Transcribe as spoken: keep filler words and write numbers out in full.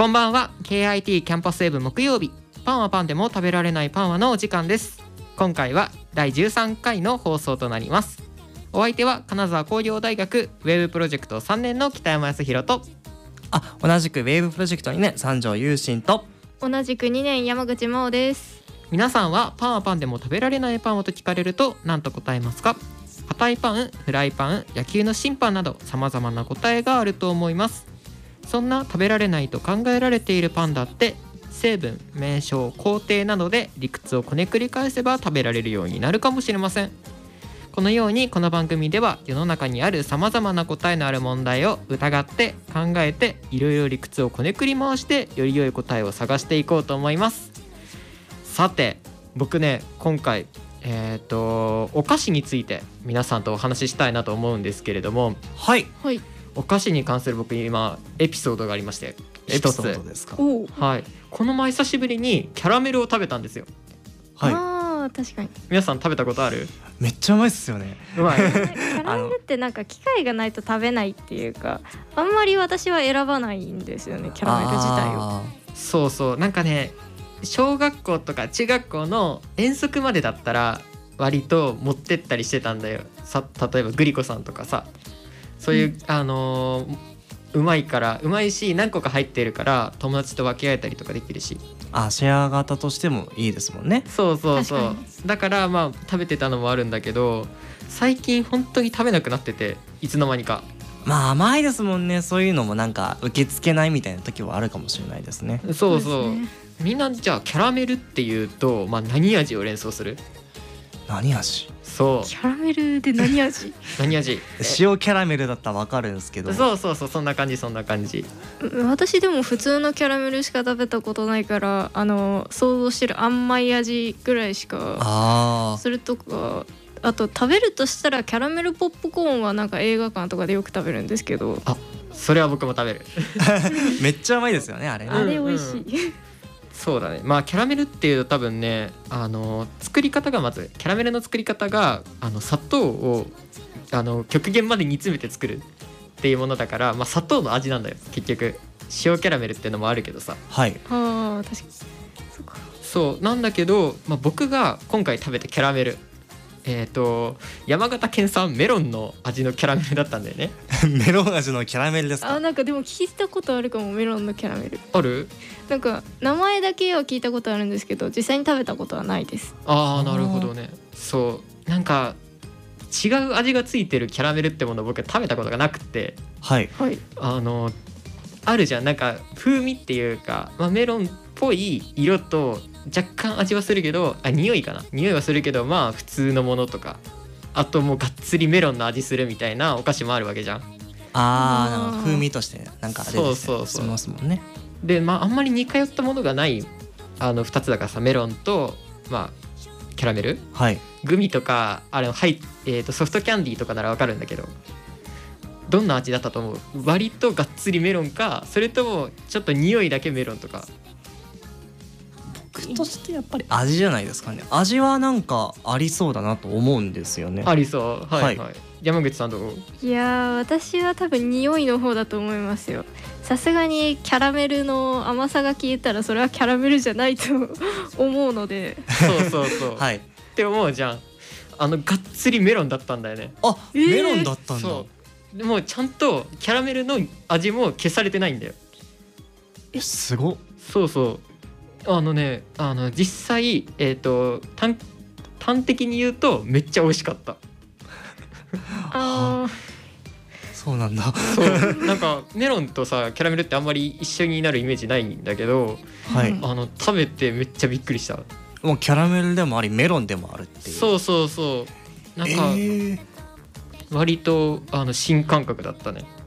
こんばんは。 ケーアイティー キャンパスウェブ木曜日、パンはパンでも食べられないパンはのお時間です。今回はだいじゅうさんかいの放送となります。お相手は金沢工業大学ウェブプロジェクトさんねんの北山康弘と、 あ、同じくウェブプロジェクトにねん三条優心と、 同じくにねん山口真央です。 皆さんはパンはパンでも食べられないパンはと聞かれると何と答えますか？硬いパン、フライパン、野球の審判など様々な答えがあると思います。そんな食べられないと考えられているパンだって成分、名称、工程などで理屈をこねくり返せば食べられるようになるかもしれません。このようにこの番組では世の中にある様々な答えのある問題を疑って考えて、いろいろ理屈をこねくり回してより良い答えを探していこうと思います。さて僕ね、今回えーとお菓子について皆さんとお話ししたいなと思うんですけれども、 はい、 はい。 お菓子に関する僕今エピソードがありまして、 エピソードですか？ おはい、この前久しぶりにキャラメルを食べたんですよ。 はい、 あー確かに皆さん食べたことある？ めっちゃうまいっすよね。 うまいキャラメルってなんか機会がないと食べないっていうか、あんまり私は選ばないんですよね、キャラメル自体を。 あそうそう、なんかね、小学校とか中学校の遠足までだったら割と持ってったりしてたんだよ。さ例えばグリコさんとかさ、そういう、うん、あのー、うまいからうまいし何個か入ってるから友達と分け合えたりとかできるし、 あ、シェア型としてもいいですもんね。 そうそうそう、 確だからまあ食べてたのもあるんだけど、最近本当に食べなくなってて、いつの間にか。 まあ甘いですもんね。そういうのもなんか受け付けないみたいな時はあるかもしれないですね。 そうそう、 そうですね。 みんなじゃあキャラメルっていうと、まあ、何味を連想する？ 何味？ そう、 キャラメルで何味？ 何味？ 塩キャラメルだったらわかるんですけど。 そうそうそう、そんな感じそんな感じ。 私でも普通のキャラメルしか食べたことないから、あの想像してる甘い味ぐらいしか。 あそれとか、あと食べるとしたらキャラメルポップコーンはなんか映画館とかでよく食べるんですけど、 あ、それは僕も食べる。 めっちゃうまいですよね、あれね。 あれ美味しい、 うんうん、そうだね。まあキャラメルっていうと多分ね、あの作り方がまずキャラメルの作り方があの砂糖をあの極限まで煮詰めて作るっていうものだから、まあ、砂糖の味なんだよ結局。塩キャラメルっていうのもあるけどさ。 はい。 ああ確かにそうか。 そうなんだけど、まあ、僕が今回食べたキャラメル、えーと山形県産メロンの味のキャラメルだったんだよね。 メロン味のキャラメルですか？ あ、なんかでも聞いたことあるかも、メロンのキャラメル。 ある？ なんか名前だけは聞いたことあるんですけど、実際に食べたことはないです。 ああ、なるほどね。そうなんか違う味がついてるキャラメルってものを僕は食べたことがなくて、 はいはい。 あのあるじゃん、なんか風味っていうか、まあ、メロンっぽい色と若干味はするけど、あ、匂いかな、匂いはするけどまあ普通のものとか、あともうがっつりメロンの味するみたいなお菓子もあるわけじゃん。 あー、 あーなんか風味としてなんか出てそうそうそうしますもんね。 で、まああんまり似通ったものがないあのふたつだからさ、メロンとまあキャラメル、 はい。 グミとかあれ、はい、えーとソフトキャンディーとかならわかるんだけど、どんな味だったと思う？割とがっつりメロンか、それともちょっと匂いだけメロンとか。 僕としてやっぱり味じゃないですかね。味はなんかありそうだなと思うんですよね。 ありそう。はいはい、 はい、 山口さんどう？ いやー、私は多分匂いの方だと思いますよ。さすがにキャラメルの甘さが消えたらそれはキャラメルじゃないと思うので。 そうそうそうはい。 って思うじゃん。あのがっつりメロンだったんだよね。 あ、 えーメロンだったんだ。 そうでもうちゃんとキャラメルの味も消されてないんだよ。 え、すごっ。 そうそう、あのね、あの実際えっ、ー、と端端的に言うとめっちゃ美味しかった。 あそうなんだ。 そうなんかメロンとさキャラメルってあんまり一緒になるイメージないんだけど、 はい。 うんあの食べてめっちゃびっくりした。 もうキャラメルでもありメロンでもあるっていう。 そうそうそう、なんかえー、 割とあの新感覚だったね。